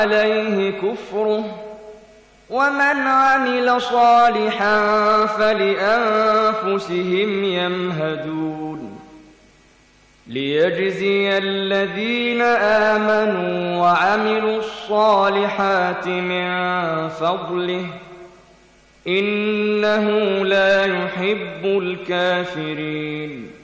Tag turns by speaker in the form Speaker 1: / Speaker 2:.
Speaker 1: عليه كفره ومن عمل صالحا فلأنفسهم يمهدون ليجزي الذين آمنوا وعملوا الصالحات من فضله إنه لا يحب الكافرين